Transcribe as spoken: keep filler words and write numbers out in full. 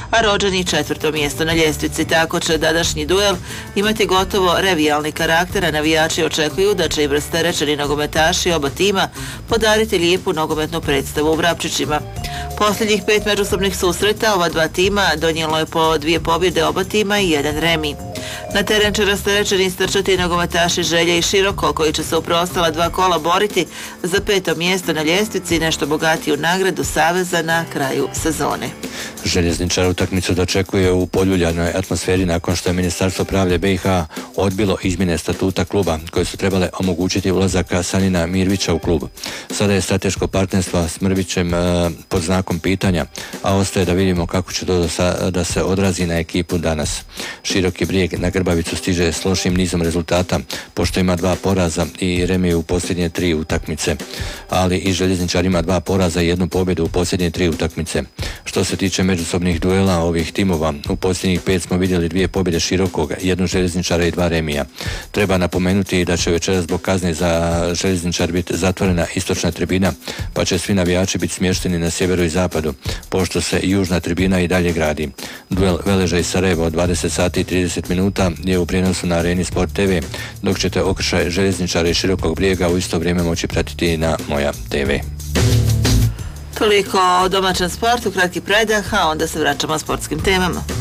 a Rođani četvrto mjesto na ljestvici. Tako će današnji duel imati gotovo revijalni karakter, a navijači očekuju da će im rasterećeni nogometaši oba tima podariti lijepu nogometnu predstavu u Vrapčićima. Posljednjih pet međusobnih susreta ova dva tima donijelo je po dvije pobjede oba tima i jedan remi. Na teren će rasterećeni istrčati nogometaši Želje i Široko, koji će se u preostala dva kola boriti za peto mjesto na ljestvici i nešto bogatiju nagradu Saveza na kraju sezone. Željezničar utakmicu dočekuje u poljuljanoj atmosferi nakon što je Ministarstvo pravde B i H odbilo izmjene statuta kluba koje su trebale omogućiti ulazak Sanina Mirvića u klub. Sada je strateško partnerstvo s Mrvićem e, pod znakom pitanja, a ostaje da vidimo kako će to da se odrazi na ekipu danas. Široki Brijeg na Grbavicu stiže s lošim nizom rezultata, pošto ima dva poraza i remi u posljednje tri utakmice, ali i Željezničar ima dva poraza i jednu pobjedu u posljednje tri utakmice. Što se tiče međusobnih duela ovih timova, u posljednjih pet smo vidjeli dvije pobjede Širokog, jednu Željezničara i dva remija. Treba napomenuti da će večeras zbog kazne za Željezničar biti zatvorena istočna tribina, pa će svi navijači biti smješteni na sjeveru i zapadu, pošto se južna tribina i dalje gradi. Duel Veleža i Sarajevo od dvadeset sati i trideset minuta je u prijenosu na Areni Sport te ve, dok ćete okršaj Željezničara i Širokog Brijega u isto vrijeme moći pratiti na Moja te ve. Toliko o domaćem sportu, kratki predah, a onda se vraćamo sportskim temama.